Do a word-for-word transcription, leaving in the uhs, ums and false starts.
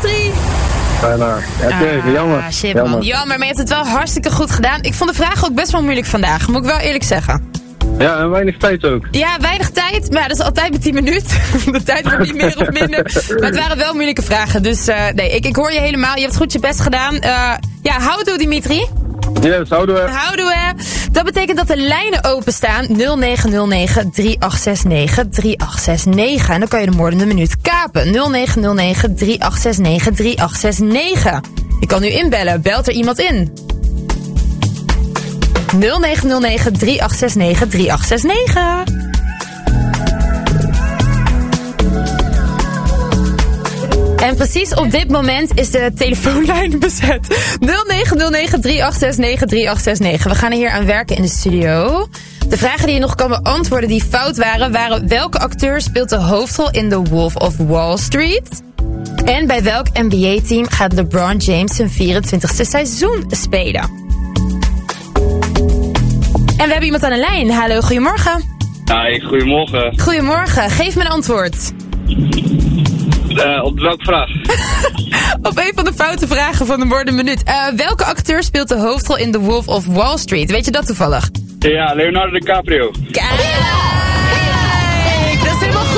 drie. Bijna. Oké, okay, jammer. Ah, shit man. Jammer. jammer, maar je hebt het wel hartstikke goed gedaan. Ik vond de vraag ook best wel moeilijk vandaag, moet ik wel eerlijk zeggen. Ja, en weinig tijd ook. Ja, weinig tijd. Maar ja, dat is altijd met tien minuten. De tijd wordt niet meer of minder. Maar het waren wel moeilijke vragen. Dus uh, nee, ik, ik hoor je helemaal. Je hebt goed je best gedaan. Uh, ja, houdoe Dimitri. Yes, houdoe. Houdoe. Dat betekent dat de lijnen openstaan. nul negen nul negen drie acht zes negen drie acht zes negen. En dan kan je de moordende minuut kapen. nul negen nul negen drie acht zes negen drie acht zes negen. Je kan nu inbellen. Belt er iemand in? nul negen nul negen drie acht zes negen drie acht zes negen. En precies op dit moment is de telefoonlijn bezet. nul negen nul negen drie acht zes negen drie acht zes negen. We gaan er hier aan werken in de studio. De vragen die je nog kan beantwoorden die fout waren, waren: welke acteur speelt de hoofdrol in The Wolf of Wall Street? En bij welk N B A-team gaat LeBron James zijn vierentwintigste seizoen spelen? En we hebben iemand aan de lijn. Hallo, goedemorgen. Hi, goedemorgen. Goedemorgen, geef me een antwoord. Uh, op welke vraag? Op een van de foute vragen van de moordende minuut. Uh, welke acteur speelt de hoofdrol in The Wolf of Wall Street? Weet je dat toevallig? Ja, Leonardo DiCaprio. Kijk!